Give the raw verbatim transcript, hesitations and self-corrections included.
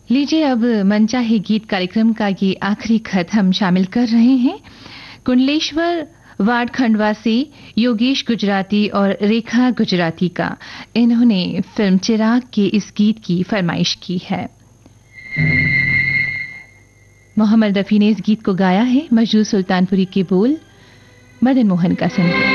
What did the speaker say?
लीजिए अब मनचाहे गीत कार्यक्रम का ये आखिरी खत हम शामिल कर रहे हैं। कुंडलेश्वर वार्ड खंडवा से योगेश गुजराती और रेखा गुजराती का। इन्होंने फिल्म चिराग के इस गीत की फरमाइश की है। मोहम्मद रफी ने इस गीत को गाया है। मजरूर सुल्तानपुरी के बोल, मदन मोहन का संगीत।